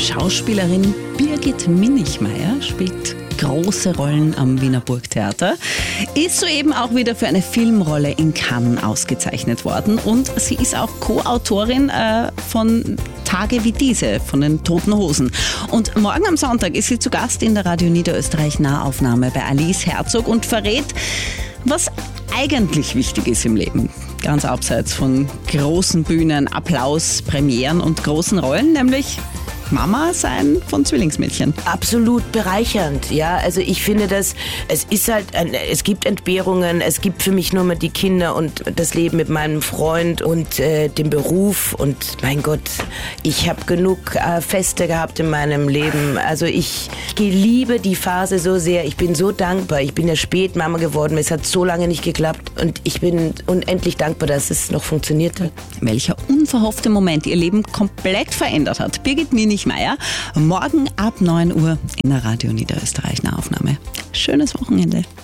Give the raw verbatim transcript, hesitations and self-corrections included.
Schauspielerin Birgit Minichmayr spielt große Rollen am Wiener Burgtheater, ist soeben auch wieder für eine Filmrolle in Cannes ausgezeichnet worden und sie ist auch Co-Autorin äh, von Tage wie diese von den Toten Hosen. Und morgen am Sonntag ist sie zu Gast in der Radio Niederösterreich Nahaufnahme bei Alice Herzog und verrät, was eigentlich wichtig ist im Leben. Ganz abseits von großen Bühnen, Applaus, Premieren und großen Rollen, nämlich Mama sein von Zwillingsmädchen. Absolut bereichernd, ja. Also ich finde, dass es ist halt, ein, es gibt Entbehrungen, es gibt für mich nur mehr die Kinder und das Leben mit meinem Freund und äh, dem Beruf und mein Gott, ich habe genug äh, Feste gehabt in meinem Leben. Also ich liebe die Phase so sehr. Ich bin so dankbar. Ich bin ja spät Mama geworden. Es hat so lange nicht geklappt und ich bin unendlich dankbar, dass es noch funktioniert hat. Welcher unverhoffte Moment ihr Leben komplett verändert hat. Birgit Minichmayr, morgen ab neun Uhr in der Radio Niederösterreich Nahaufnahme. Schönes Wochenende.